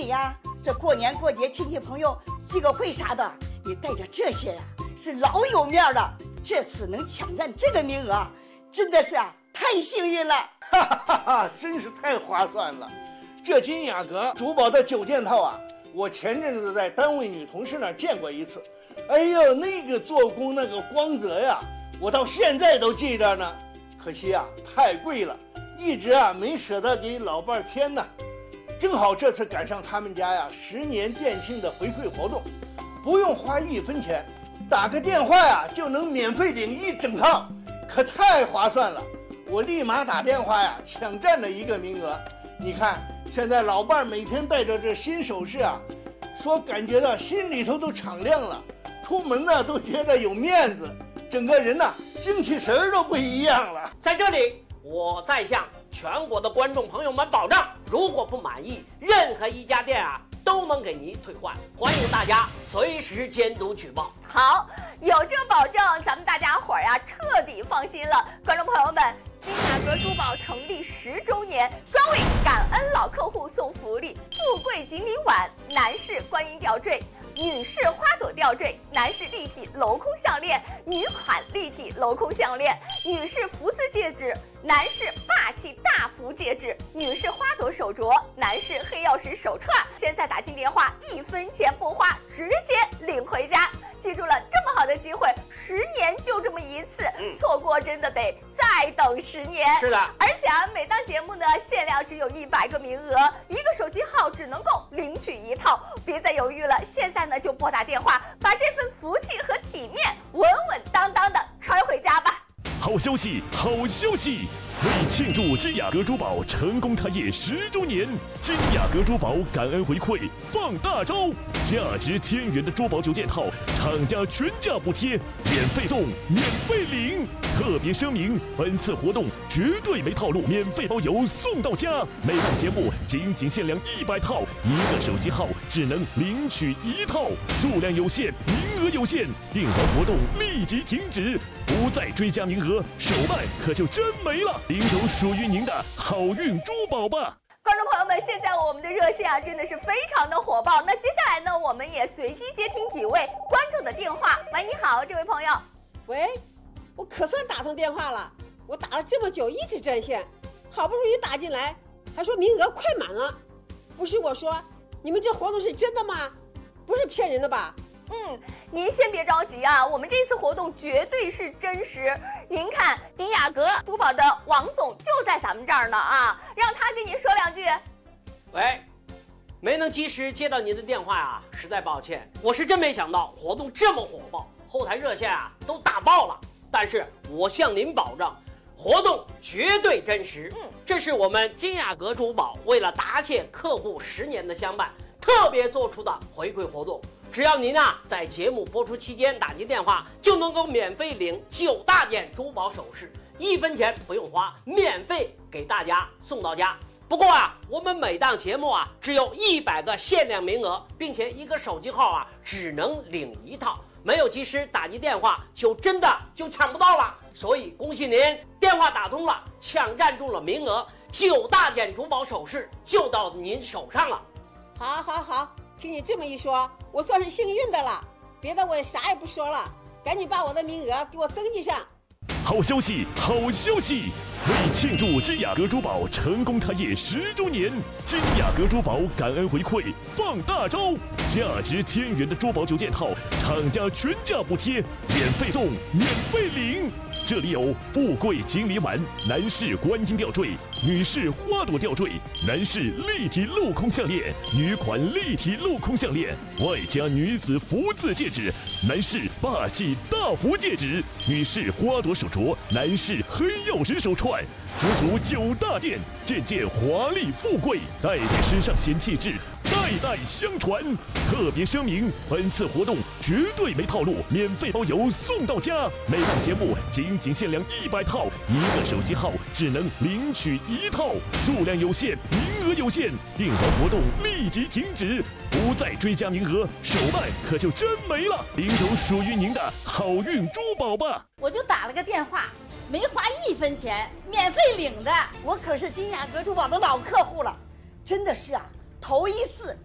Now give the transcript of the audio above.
你呀，这过年过节亲戚朋友聚个会啥的，你带着这些呀，是老有面了。这次能抢占这个名额，真的是太幸运了。 哈哈哈哈，真是太划算了。这金雅阁珠宝的9件套啊，我前阵子在单位女同事那儿见过一次。哎呦，那个做工那个光泽呀，我到现在都记着呢。可惜啊，太贵了，一直没舍得给老伴儿添呢。正好这次赶上他们家呀10年店庆的回馈活动，不用花1分钱，打个电话呀就能免费领1整套，可太划算了。我立马打电话呀抢占了1个名额。你看现在老伴儿每天带着这新首饰啊，说感觉到心里头都敞亮了，出门呢都觉得有面子，整个人呢精气神儿都不一样了。 在这里我再向全国的观众朋友们保证，如果不满意，任何一家店都能给您退换。欢迎大家随时监督举报。 好，有这保证，咱们大家伙彻底放心了。观众朋友们，金雅阁珠宝成立10周年，专为感恩老客户送福利：富贵锦鲤碗、男士观音吊坠、女士花朵吊坠、男士立体镂空项链、女款立体镂空项链、女士福字戒指、男士霸气大福戒指、女士花朵手镯、男士黑曜石手串。现在打进电话，1分钱不花，直接领回家。记住了，这么好的机会，10年就这么一次，错过真的得再等10年。 是的， 而且每档节目呢，限量只有100个名额，1个手机号只能够领取1套，别再犹豫了，现在呢就拨打电话，把这份福气和体面稳稳当当的揣回家吧。 好消息，好消息！为庆祝金雅阁珠宝成功开业10周年，金雅阁珠宝感恩回馈放大招，价值1000元的珠宝9件套，厂家全价补贴，免费送，免费领。特别声明，本次活动绝对没套路，免费包邮送到家。每档节目仅限量100套，1个手机号只能领取1套，数量有限，名额有限，订单活动立即停止，不再追加名额，手办可就真没了。领走属于您的好运珠宝吧！ 观众朋友们，现在我们的热线真的是非常的火爆。那接下来呢，我们也随机接听几位观众的电话。喂，你好，这位朋友。 喂，我可算打通电话了，我打了这么久一直占线，好不容易打进来，还说名额快满了。不是我说，你们这活动是真的吗？不是骗人的吧？ 您先别着急我们这次活动绝对是真实。您看，金雅阁珠宝的王总就在咱们这儿呢让他跟您说2句。 喂，没能及时接到您的电话实在抱歉。我是真没想到活动这么火爆，后台热线都打爆了。但是我向您保证，活动绝对真实。这是我们金雅阁珠宝为了答谢客户10年的相伴，特别做出的回馈活动。只要您在节目播出期间打进电话，就能够免费领9大件珠宝首饰，1分钱不用花，免费给大家送到家。不过我们每档节目只有100个限量名额，并且1个手机号只能领1套，没有及时打进电话就真的抢不到了。所以恭喜您，电话打通了，抢占住了名额，9大件珠宝首饰就到您手上了。 好，听你这么一说，我算是幸运的了。别的我也啥也不说了，赶紧把我的名额给我登记上。 好消息，好消息！为庆祝金雅阁珠宝成功开业10周年，金雅阁珠宝感恩回馈放大招，价值1000元的珠宝9件套，厂家全价补贴，免费送，免费领。这里有富贵锦鲤碗、男士观音吊坠、女士花朵吊坠、男士立体镂空项链、女款立体镂空项链，外加女子福字戒指、男士霸气大福戒指、女士花朵手镯、男士黑曜石手串，足足9大件，件件华丽富贵，戴在身上显气质，代代相传。特别声明，本次活动绝对没套路，免费包邮送到家。每档节目仅限量100套，1个手机号只能领取1套，数量有限，名额有限，订单活动立即停止，不再追加名额，手办可就真没了。领走属于您的好运珠宝吧！ 我就打了个电话，没花1分钱，免费领的。 我可是金雅阁珠宝的老客户了，真的是头一次